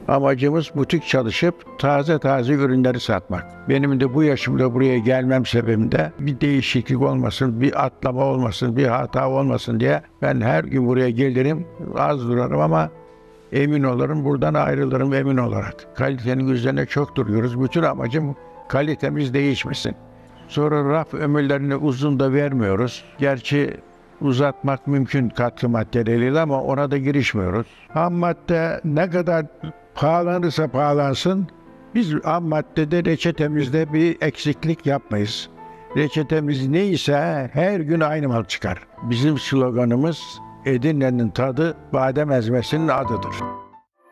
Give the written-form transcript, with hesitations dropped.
Amacımız butik çalışıp taze taze ürünleri satmak. Benim de bu yaşımda buraya gelmem sebebimde bir değişiklik olmasın, bir atlama olmasın, bir hata olmasın diye ben her gün buraya gelirim, az durarım ama emin olurum, buradan ayrılırım emin olarak. Kalitenin üzerine çok duruyoruz. Bütün amacım kalitemiz değişmesin. Sonra raf ömürlerini uzun da vermiyoruz. Gerçi uzatmak mümkün katkı maddeleriyle ama ona da girişmiyoruz. Ham madde ne kadar pahalanırsa pahalansın, biz ham maddede reçetemizde bir eksiklik yapmayız. Reçetemiz neyse her gün aynı mal çıkar. Bizim sloganımız Edirne'nin tadı badem ezmesinin adıdır.